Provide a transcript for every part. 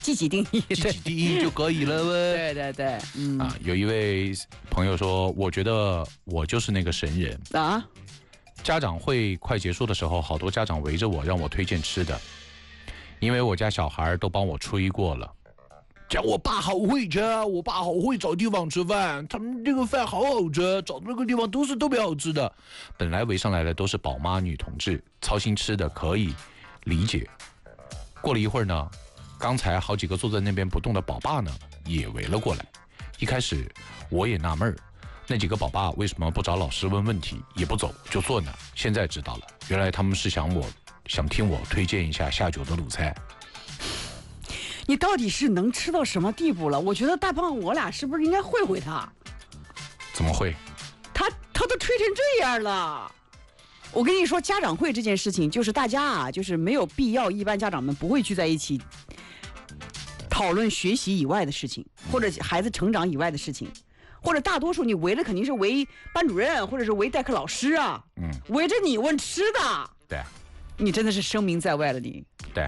积极定义， 积极定义就可以了呗。 对， 有一位朋友说，我觉得我就是那个神人啊。 家长会快结束的时候，好多家长围着我，让我推荐吃的，因为我家小孩都帮我吹过了。讲我爸好会吃，我爸好会找地方吃饭，他们这个饭好好吃，找的那个地方都是特别好吃的。本来围上来的都是宝妈女同志，操心吃的可以理解。过了一会儿呢，刚才好几个坐在那边不动的宝爸呢也围了过来。一开始我也纳闷，那几个宝爸为什么不找老师问问题，也不走就坐那？现在知道了，原来他们是想听我推荐一下下酒的卤菜。 你到底是能吃到什么地步了？我觉得大胖我俩是不是应该会他？ 怎么会？ 他都吹成这样了。我跟你说，家长会这件事情，就是大家啊，就是没有必要，一般家长们不会聚在一起讨论学习以外的事情，或者孩子成长以外的事情，或者大多数你围的肯定是围班主任，或者是围代课老师啊，围着你问吃的。 对， 你真的是声名在外了，你。 对，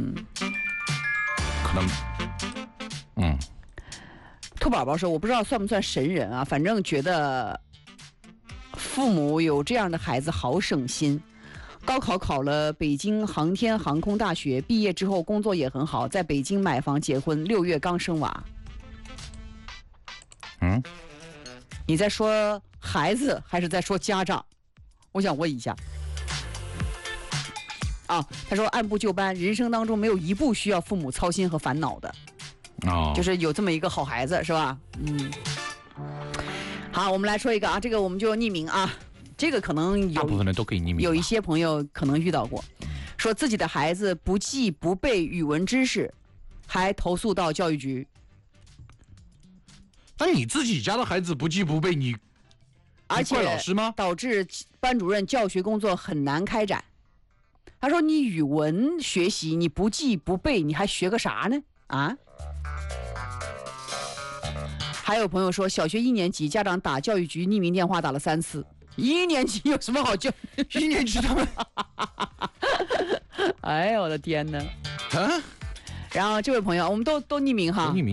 可能， 兔宝宝说，我不知道算不算神人啊，反正觉得父母有这样的孩子好省心。高考考了北京航天航空大学，毕业之后工作也很好，在北京买房结婚，6月刚生娃。你在说孩子还是在说家长？我想问一下。他说按部就班，人生当中没有一步需要父母操心和烦恼的。就是有这么一个好孩子，是吧？好，我们来说一个啊，这个我们就匿名啊，这个可能有大部分人都可以匿名。 有一些朋友可能遇到过，说自己的孩子不记不背语文知识，还投诉到教育局。 那你自己家的孩子不记不背，你怪老师吗？ 导致班主任教学工作很难开展。他说你语文学习你不记不背，你还学个啥呢？还有朋友说，小学1年级家长打教育局匿名电话打了3次。1年级有什么好1年级他们哎呀我的天哪！然后这位朋友，我们都匿名哈，匿名。